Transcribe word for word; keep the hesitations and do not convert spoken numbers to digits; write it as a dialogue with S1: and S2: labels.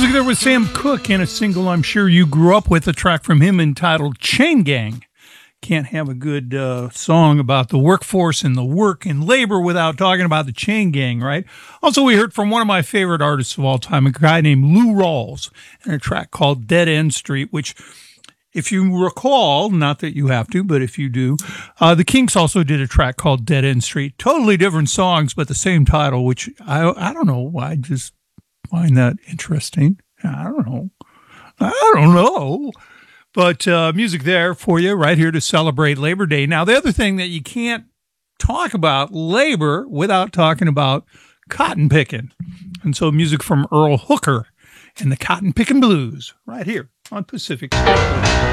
S1: Music there with Sam Cooke and a single I'm sure you grew up with, a track from him entitled Chain Gang. Can't have a good uh, song about the workforce and the work and labor without talking about the chain gang, right? Also, we heard from one of my favorite artists of all time, a guy named Lou Rawls, and a track called Dead End Street, which, if you recall, not that you have to, but if you do, uh, the Kinks also did a track called Dead End Street. Totally different songs, but the same title, which I I don't know. I just find that interesting. I don't know. I don't know. But uh, music there for you right here to celebrate Labor Day. Now, the other thing that you can't talk about labor without talking about cotton picking. And so music from Earl Hooker and the Cotton Pickin' Blues right here on Pacific State.